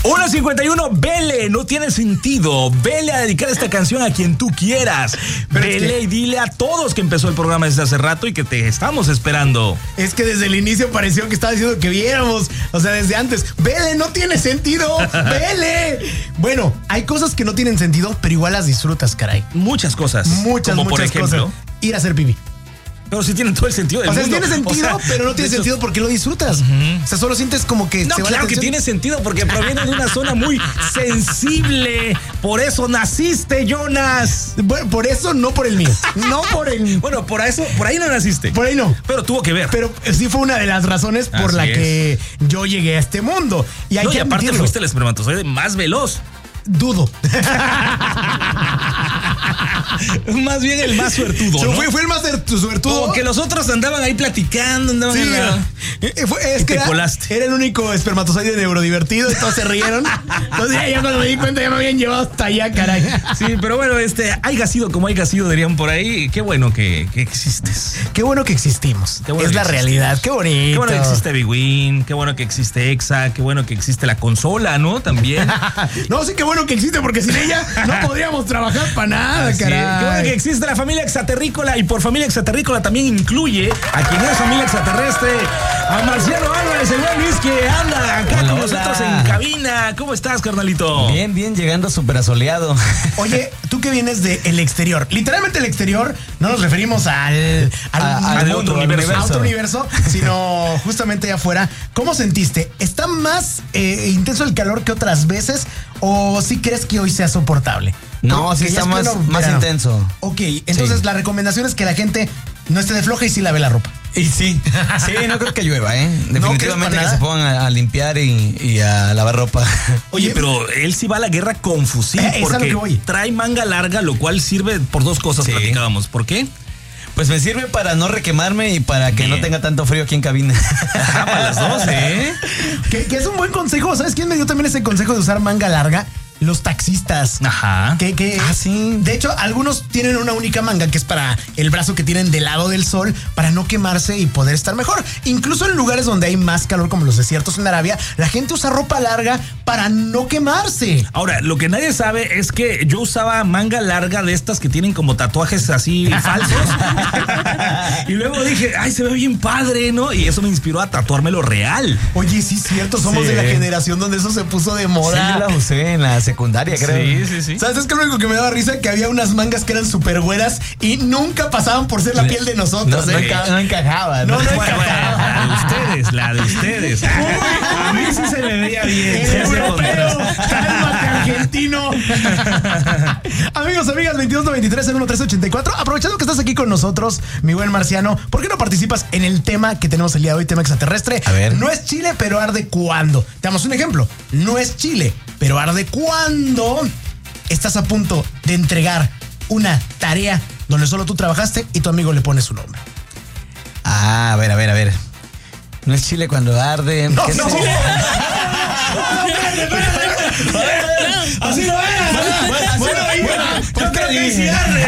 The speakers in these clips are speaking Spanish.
1:51, vele, no tiene sentido. Vele a dedicar esta canción a quien tú quieras. Vele y dile a todos que empezó el programa desde hace rato y que te estamos esperando. Es que desde el inicio pareció que estaba diciendo que viéramos. O sea, desde antes. Vele, no tiene sentido. Vele. Bueno, hay cosas que no tienen sentido, pero igual las disfrutas, caray. Muchas cosas. Muchas por ejemplo, cosas. Ir a hacer pipí. Pero sí tienen todo el sentido del mundo. mundo. Tiene sentido, pero no tiene sentido porque lo disfrutas. O sea, solo sientes como que no, se va claro la que tiene sentido porque proviene de una zona muy sensible. Por eso naciste, Jonas. Bueno, por eso, no por el mío. No por el... Bueno, por ahí no naciste. Por ahí no. Pero tuvo que ver. Pero sí fue una de las razones por la que yo llegué a este mundo. Y hay que aparte admitirlo. fuiste el espermatozoide más veloz. Dudo. Más bien el más suertudo, ¿no? Fue el más suertudo. Como que los otros andaban ahí platicando, andaban sí, es que era el único espermatozoide neurodivertido y todos se rieron. Entonces ya cuando me di cuenta ya me habían llevado hasta allá, caray. Sí, pero bueno, haya sido como haya sido, dirían por ahí. Qué bueno que existes. Qué bueno que existimos. Bueno es que la realidad, qué bonito. Qué bueno que existe Big Win, qué bueno que existe Exa, qué bueno que existe la consola, ¿no? También. No, sí, qué bueno que existe porque sin ella no podríamos trabajar para nada, caray. Qué bueno que existe la familia extraterrícola y por familia extraterrícola también incluye a quien es familia extraterrestre, a Marciano Álvarez, el buen Luis que anda acá con nosotros en cabina. ¿Cómo estás, carnalito? Bien, llegando súper asoleado. Oye, tú que vienes del exterior, literalmente el exterior, no nos referimos al otro universo, sino justamente allá afuera. ¿Cómo sentiste? ¿Está más intenso el calor que otras veces o sí crees que hoy sea soportable? No, sí está más intenso. Ok, entonces la recomendación es que la gente no esté de floja y sí lave la ropa. Y sí, no creo que llueva, definitivamente que se pongan a limpiar y a lavar ropa. Oye, pero él sí va a la guerra con fusil porque trae manga larga, lo cual sirve por dos cosas, platicábamos. ¿Por qué? Pues me sirve para no requemarme y para que no tenga tanto frío aquí en cabina. Para las dos, que es un buen consejo. ¿Sabes quién me dio también ese consejo de usar manga larga? Los taxistas. Ajá. Sí. De hecho, algunos tienen una única manga que es para el brazo que tienen del lado del sol para no quemarse y poder estar mejor. Incluso en lugares donde hay más calor, como los desiertos en Arabia, la gente usa ropa larga para no quemarse. Ahora, lo que nadie sabe es que yo usaba manga larga de estas que tienen como tatuajes así falsos. Y luego dije, ay, se ve bien padre, ¿no? Y eso me inspiró a tatuármelo real. Oye, sí es cierto, somos de la generación donde eso se puso de moda. Sí, yo la usé en la secundaria, creo. Sí. ¿Sabes? Es que lo único que me daba risa que había unas mangas que eran súper güeras y nunca pasaban por ser la piel de nosotros. No encajaban. No encajaban. La de ustedes. A mí sí se me veía bien. Europeo, cálmate, argentino. Amigos, amigas, 2293-01384. Aprovechando que estás aquí con nosotros, mi buen Marciano, ¿por qué no participas en el tema que tenemos el día de hoy, tema extraterrestre? A ver. No es Chile, pero arde cuando. Te damos un ejemplo. No es Chile, pero arde cuando estás a punto de entregar una tarea donde solo tú trabajaste y tu amigo le pone su nombre. A ver. No es Chile cuando arde. No. Espérate. Así no era. ¿Por qué dice arde?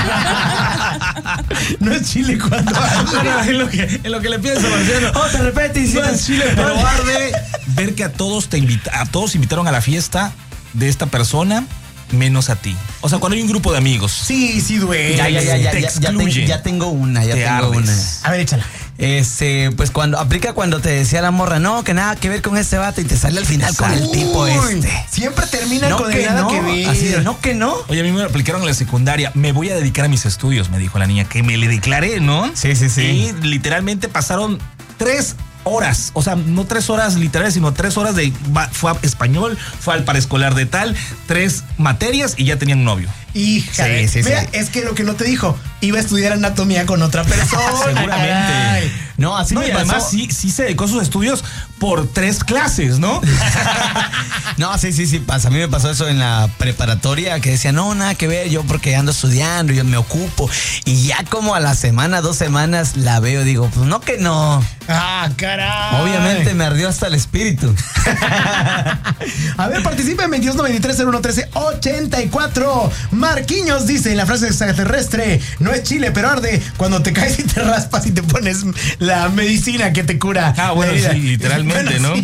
No es Chile cuando arde. En lo que le pienso, Marciano. Otra repetición. No es Chile, pero arde ver que a todos invitaron a la fiesta de esta persona, menos a ti. O sea, cuando hay un grupo de amigos. Sí, duele. Ya tengo una. A ver, échala. Pues cuando te decía la morra, no, que nada que ver con este vato y te sale al final con el tipo Siempre termina con el nada que ver. Así de, no que no. Oye, a mí me lo aplicaron en la secundaria. Me voy a dedicar a mis estudios, me dijo la niña, que me le declaré, ¿no? Sí. Y literalmente pasaron 3 horas, o sea, no 3 horas literales, sino 3 horas fue a español, fue al paraescolar de tal, 3 materias y ya tenían novio. Hija, mira, es que lo que no te dijo, iba a estudiar anatomía con otra persona. Seguramente. Ay. No, así no, me y pasó. además sí se dedicó a sus estudios por 3 clases, ¿no? No, sí pasa. A mí me pasó eso en la preparatoria, que decía, no, nada que ver, yo porque ando estudiando, yo me ocupo. Y ya como a la semana, 2 semanas, la veo, digo, pues no que no. Ah, caray. Obviamente me ardió hasta el espíritu. A ver, participa en 2293-0113-84. Marquiños dice en la frase extraterrestre, no es Chile, pero arde cuando te caes y te raspas y te pones la medicina que te cura. Ah, bueno, sí, literalmente, bueno, ¿no? Sí.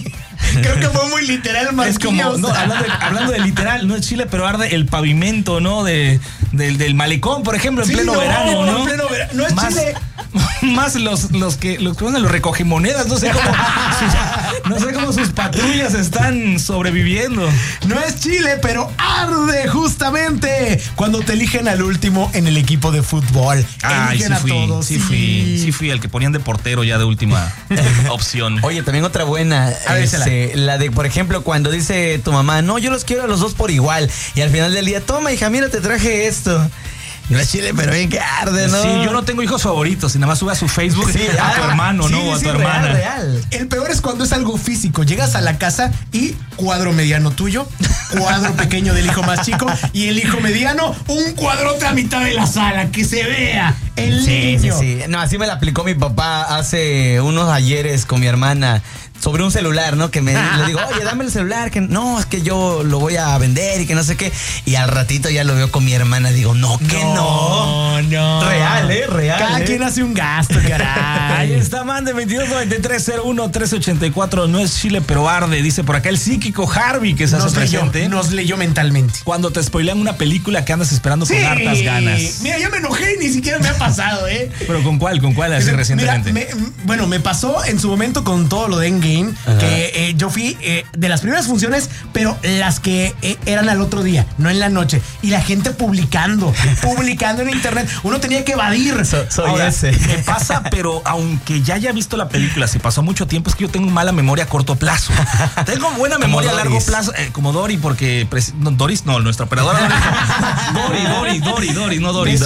Creo que fue muy literal, Es como, no, hablando de literal, no es chile, pero arde el pavimento, ¿no? Del malecón, por ejemplo, en pleno verano, ¿no? En pleno verano. No es chile. Más los que los recogemonedas, no sé cómo sus patrullas están sobreviviendo. No es Chile, pero arde justamente cuando te eligen al último en el equipo de fútbol. Ay, eligen sí a todos. Sí fui el que ponían de portero ya de última opción. Oye, también otra buena, la de, por ejemplo, cuando dice tu mamá, no, yo los quiero a los dos por igual, y al final del día, toma, hija, mira, te traje esto. No es chile, pero bien que arde, ¿no? Sí, yo no tengo hijos favoritos y nada más sube a su Facebook a tu hermano, ¿no? O a tu hermana. Real. El peor es cuando es algo físico. Llegas a la casa y cuadro mediano tuyo, cuadro pequeño del hijo más chico y el hijo mediano, un cuadrote a mitad de la sala, que se vea el niño. Sí. No, así me la aplicó mi papá hace unos ayeres con mi hermana. Sobre un celular, ¿no? Que le digo, oye, dame el celular, que no, es que yo lo voy a vender y que no sé qué. Y al ratito ya lo veo con mi hermana, digo, no. Real. Cada quien hace un gasto, caray. Ahí está, mande 229301-384. No es chile, pero arde. Dice por acá el psíquico Harvey, que se hace presente. Nos leyó mentalmente. Cuando te spoilean una película que andas esperando con hartas ganas. Mira, ya me enojé y ni siquiera me ha pasado, ¿eh? ¿Pero con cuál? Así recientemente. Mira, me pasó en su momento con todo lo de Endgame. Que yo fui de las primeras funciones, pero las que eran al otro día, no en la noche. Y la gente publicando en internet. Uno tenía que evadir. Soy Ahora, ese. Me pasa, pero aunque ya haya visto la película, si pasó mucho tiempo, es que yo tengo mala memoria a corto plazo. Tengo buena memoria a largo plazo, como Dori, porque Doris, no, nuestra operadora. Dori, no Doris.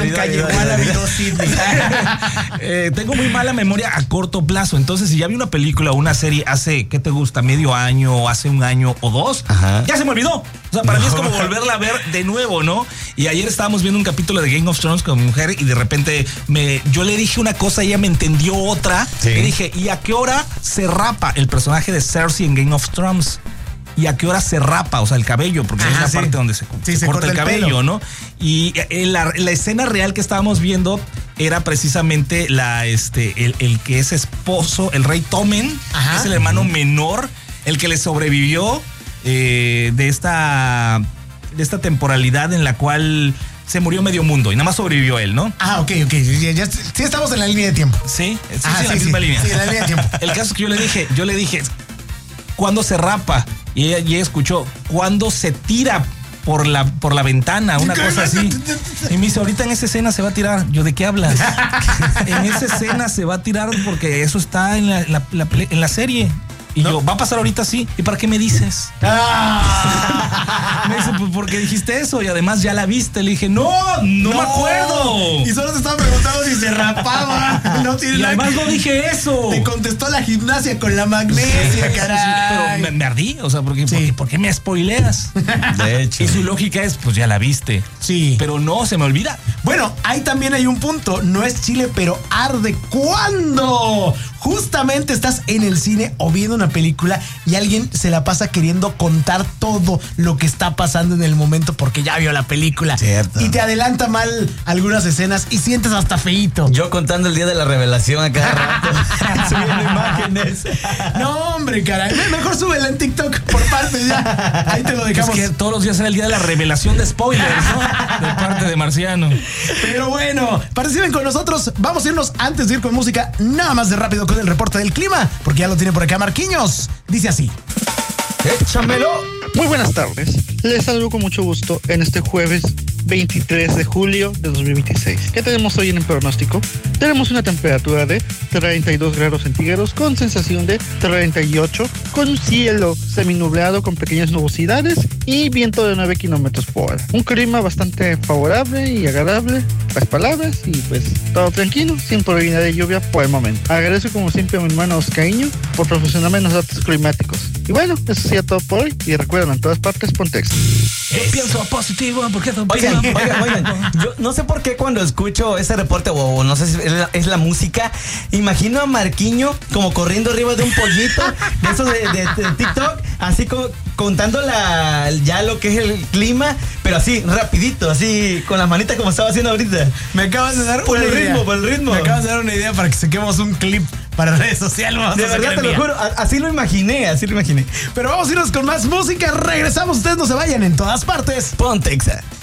Tengo muy mala memoria a corto plazo. Entonces, si ya vi una película o una serie hace, ¿qué te gusta? Medio año o hace un año o dos, ya se me olvidó. O sea, para mí es como volverla a ver de nuevo, ¿no? Y ayer estábamos viendo un capítulo de Game of Thrones con mi mujer y de repente yo le dije una cosa y ella me entendió otra. Sí. Y dije, ¿y a qué hora se rapa el personaje de Cersei en Game of Thrones? ¿Y a qué hora se rapa? O sea, el cabello, porque es la parte donde se corta el cabello, pelo, ¿no? Y la escena real que estábamos viendo era precisamente el que es esposo, el rey Tommen, que es el hermano menor, el que le sobrevivió de esta temporalidad en la cual se murió medio mundo y nada más sobrevivió él, ¿no? Ok. Ya, sí estamos en la línea de tiempo. Sí, en la misma línea. Sí, en la línea de tiempo. El caso es que yo le dije, ¿cuándo se rapa? Y ella escuchó, ¿cuándo se tira por la ventana? Una cosa así. Y me dice, ahorita en esa escena se va a tirar. Yo, ¿de qué hablas? En esa escena se va a tirar porque eso está en la serie. Y yo, va a pasar ahorita sí. ¿Y para qué me dices? Me dice, pues porque dijiste eso y además ya la viste. Le dije, no me acuerdo. Y solo te estaba preguntando si se rapaba. Y además no dije eso. Te contestó la gimnasia con la magnesia, caray. Pero me ardí, o sea, ¿por qué me spoileas? De hecho. Y su lógica es, pues ya la viste. Sí. Pero no, se me olvida. Bueno, ahí también hay un punto. No es chile, pero arde. ¿Cuándo? Justamente estás en el cine o viendo una película y alguien se la pasa queriendo contar todo lo que está pasando en el momento porque ya vio la película. Cierto. Y te adelanta mal algunas escenas y sientes hasta feíto. Yo contando el día de la revelación a cada rato, subiendo imágenes. No, hombre, caray. Mejor súbela en TikTok por partes ya. Ahí te lo dejamos. Es que todos los días era el día de la revelación de spoilers, ¿no? De parte de Marciano. Pero bueno, participen con nosotros. Vamos a irnos antes de ir con música nada más de rápido con el reporte del clima, porque ya lo tiene por acá Marquiños. Dice así. ¡Échamelo! Muy buenas tardes. Les saludo con mucho gusto en este jueves 23 de julio de 2026. ¿Qué tenemos hoy en el pronóstico? Tenemos una temperatura de 32 grados centígrados con sensación de 38, con un cielo seminublado con pequeñas nubosidades y viento de 9 kilómetros por hora. Un clima bastante favorable y agradable, las palabras, y pues todo tranquilo, sin probabilidad de lluvia por el momento. Agradezco como siempre a mi hermano Oscaíño por proporcionarme los datos climáticos. Y bueno, eso sería todo por hoy. Y recuerden, en todas partes, Pontex. Yo pienso positivo porque Oigan, yo no sé por qué cuando escucho ese reporte, o no sé si es la música, imagino a Marquiño como corriendo arriba de un pollito, de esos de TikTok, así como contando ya lo que es el clima, pero así, rapidito, así, con las manitas como estaba haciendo ahorita. Me acabas de dar por el ritmo. Me acabas de dar una idea para que saquemos un clip para redes sociales. Vamos De a sacar verdad, el te lo día. juro, así lo imaginé. Pero vamos a irnos con más música. Regresamos, ustedes no se vayan en todas partes. Ponte Exa.